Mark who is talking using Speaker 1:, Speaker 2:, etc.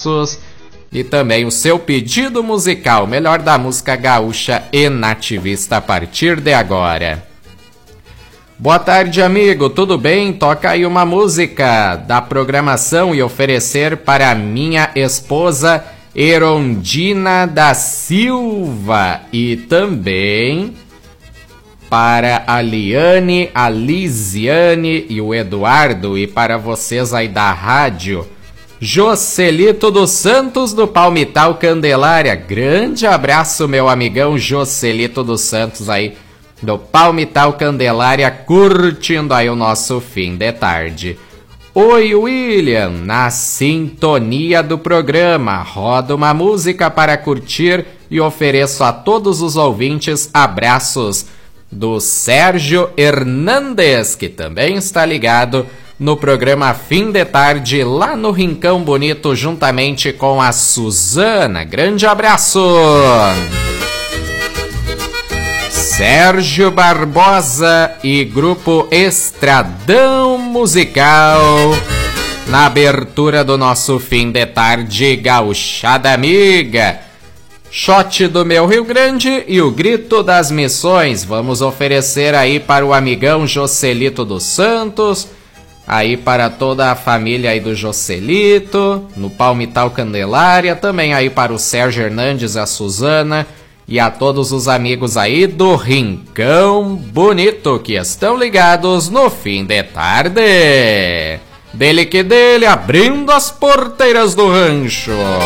Speaker 1: abraços e também o seu pedido musical, melhor da música gaúcha e nativista a partir de agora. Boa tarde, amigo, tudo bem? Toca aí uma música da programação e oferecer para minha esposa Erondina da Silva e também para a Liane, a Lisiane e o Eduardo e para vocês aí da rádio. Joselito dos Santos do Palmital Candelária. Grande abraço, meu amigão Joselito dos Santos aí do Palmital Candelária, curtindo aí o nosso fim de tarde. Oi, William, na sintonia do programa, roda uma música para curtir e ofereço a todos os ouvintes abraços do Sérgio Hernandes, que também está ligado no programa Fim de Tarde, lá no Rincão Bonito, juntamente com a Suzana. Grande abraço! Sérgio Barbosa e Grupo Estradão Musical, na abertura do nosso Fim de Tarde, Gauchada Amiga. Shot do meu Rio Grande e o Grito das Missões. Vamos oferecer aí para o amigão Joselito dos Santos, aí para toda a família aí do Joselito, no Palmital Candelária, também aí para o Sérgio Hernandes, a Suzana e a todos os amigos aí do Rincão Bonito que estão ligados no Fim de Tarde. Dele que dele, abrindo as porteiras do rancho.